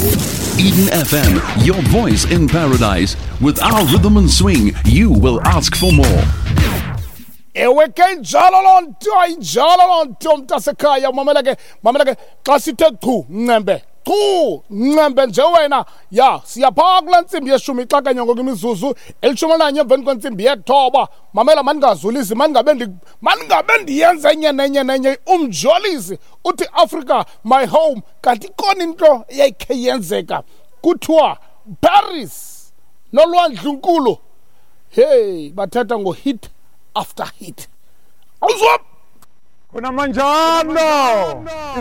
Eden FM, your voice in paradise. With our rhythm and swing, you will ask for more. Ewe ke njalo lonto mtasekhaya mamela ke xa sithe chu ncembe nje wena ya siyapha kula ntsimbi yeshumi xa kanye ngokwemizuzu elishumi nanye emveni kwentsimbi yethoba mamela maningazulisi maningabe ndiyenze enye nenye umjolisi uthi Africa my home kanti ikona into eyayikhe yenzeka kuthiwa Paris nolwandlunkulu hey bathetha hit after hit. Awuzwa Kuna manjalo